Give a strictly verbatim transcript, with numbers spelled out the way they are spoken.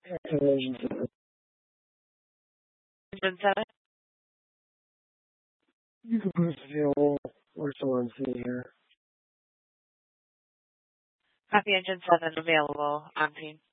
Engine seven. Engine seven. You can boost fuel. We're still on C here. Copy engine seven available on scene.